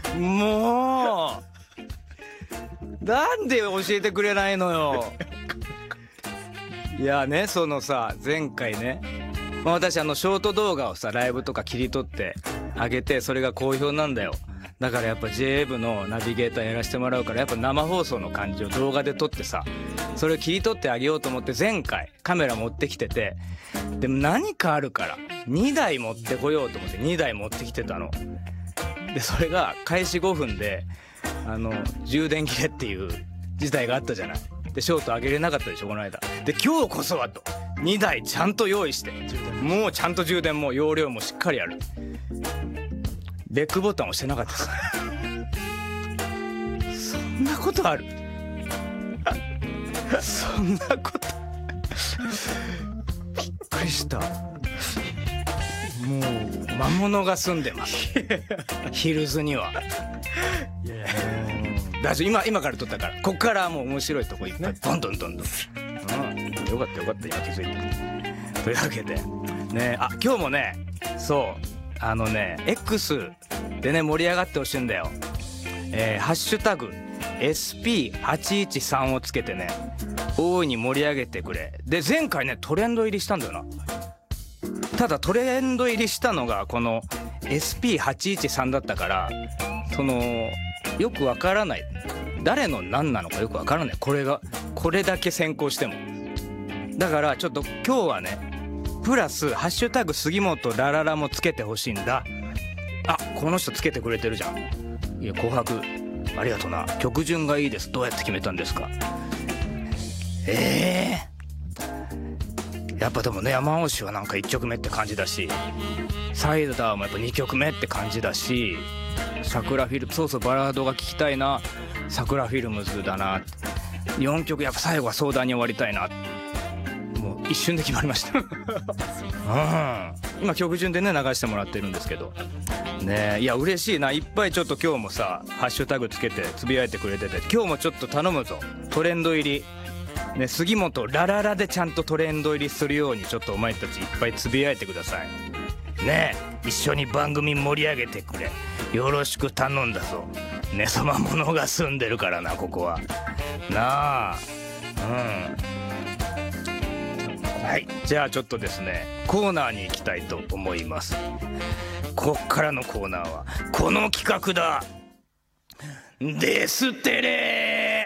もうなんで教えてくれないのよ。いやね、そのさ、前回ね、私ショート動画をさ、ライブとか切り取ってあげて、それが好評なんだよ。だからやっぱ JA 部のナビゲーターやらせてもらうから、やっぱ生放送の感じを動画で撮ってさ、それを切り取ってあげようと思って前回カメラ持ってきてて、でも何かあるから2台持ってこようと思って2台持ってきてたの。でそれが開始5分で充電切れっていう事態があったじゃない。でショート上げれなかったでしょこの間で。今日こそはと2台ちゃんと用意して、もうちゃんと充電も容量もしっかりある。レックボタン押してなかったですそんなことあるそんなことびっくりした。もう魔物が住んでますヒルズには。大丈夫、今から撮ったから、こっからもう面白いとこいっぱいどんどん、よかった今気づいて。というわけでね、今日もね、そうX でね盛り上がってほしいんだよ。ハッシュタグ SP813 をつけてね、大いに盛り上げてくれ。で前回ねトレンド入りしたんだよな。ただトレンド入りしたのがこの SP813 だったから、よくわからない、誰の何なのかよくわからない。これだけ先行しても。だからちょっと今日はねプラスハッシュタグ杉本ラララもつけてほしいんだ。この人つけてくれてるじゃん。いや紅白ありがとな。曲順がいいです。どうやって決めたんですか。やっぱでもね、山押しはなんか1曲目って感じだし、サイダーもやっぱ2曲目って感じだし、桜フィルム、そうバラードが聴きたいな、桜フィルムズだな、4曲やっぱ最後は相談に終わりたいな、もう一瞬で決まりました今曲順でね流してもらってるんですけどね。いや嬉しいな。いっぱいちょっと今日もさハッシュタグつけてつぶやいてくれてて、今日もちょっと頼むぞ。トレンド入りね、杉本ラララでちゃんとトレンド入りするようにちょっとお前たちいっぱいつぶやいてくださいね。一緒に番組盛り上げてくれ。よろしく頼んだぞね。そまものが住んでるからな、ここはなあ。はい、じゃあちょっとですねコーナーに行きたいと思います。こっからのコーナーはこの企画だ。デステレ。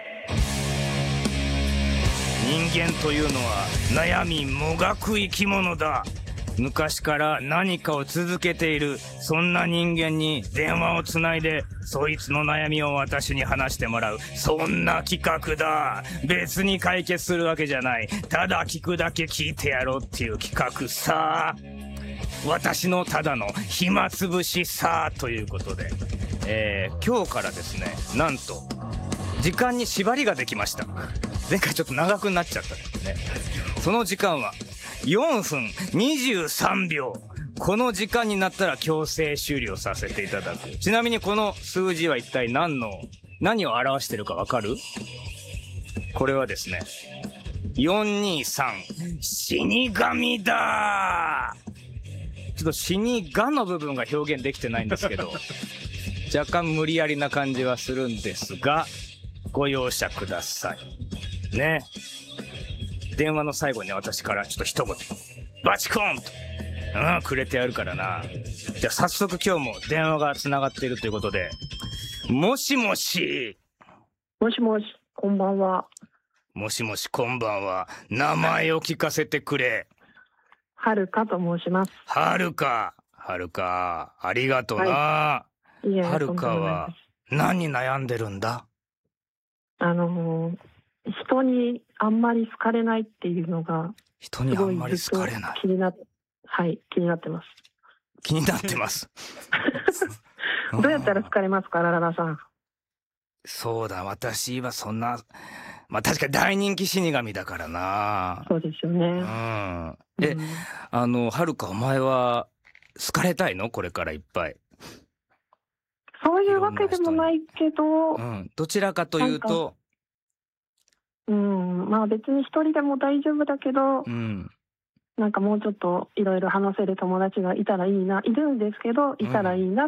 人間というのは悩みもがく生き物だ。昔から何かを続けているそんな人間に電話をつないで、そいつの悩みを私に話してもらう、そんな企画だ。別に解決するわけじゃない、ただ聞くだけ聞いてやろうっていう企画さ。私のただの暇つぶしさということで、今日からですね、なんと時間に縛りができました。前回ちょっと長くなっちゃったんですね。その時間は4分23秒。この時間になったら強制終了させていただく。ちなみにこの数字は一体何を表してるかわかる？これはですね、423死神だ。ちょっと死神の部分が表現できてないんですけど若干無理やりな感じはするんですがご容赦くださいね。電話の最後に私からちょっと一言バチコーンと、くれてやるからな。じゃあ早速今日も電話がつながっているということで、もしもし。 もしもし、こんばんは。 もしもし、こんばんは。名前を聞かせてくれ。 はるかと申します。 はるか、ありがとうな。はるかは何に悩んでるんだ？ 人にあんまり好かれないっていうのが、 人にあんまり好かれない。 気になってます。 気になってますどうやったら好かれますか、ラララさん。 そうだ、私はそんな、確かに大人気死神だからな。 そうですよね。 はるか、お前は好かれたいの？これからいっぱい。 そういうわけでもないけど、 どちらかというと、 別に一人でも大丈夫だけど、なんかもうちょっといろいろ話せる友達がいたらいいな、いるんですけど、いたらいいな